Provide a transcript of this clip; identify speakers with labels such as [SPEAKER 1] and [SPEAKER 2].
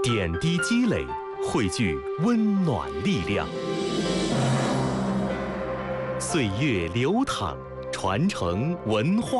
[SPEAKER 1] 点滴积累，汇聚温暖力量。岁月流淌，传承文化。